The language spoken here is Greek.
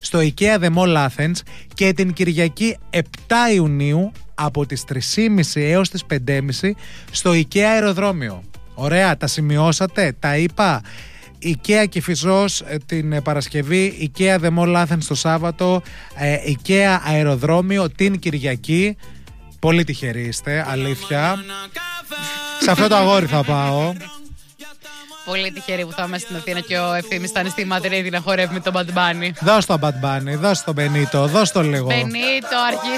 στο IKEA The Mall Athens και την Κυριακή 7 Ιουνίου από τις 3.30 έως τις 5.30 στο IKEA Αεροδρόμιο. Ωραία, τα σημειώσατε, τα είπα. IKEA Κηφισός την Παρασκευή, IKEA The Mall Athens το Σάββατο, IKEA Αεροδρόμιο την Κυριακή. Πολύ τυχεροί είστε, αλήθεια. Σε αυτό το αγόρι θα πάω. Πολύ τυχεροί που θα είμαι στην Αθήνα και ο Ευθύμης θα είναι στη Μαδρίτη να χορεύει με τον Bad Bunny. Δώσ' τον Bad Bunny, δώσ' τον Μπενίτο, δώσ' τον λίγο. Μπενίτο, αρχίσαμε.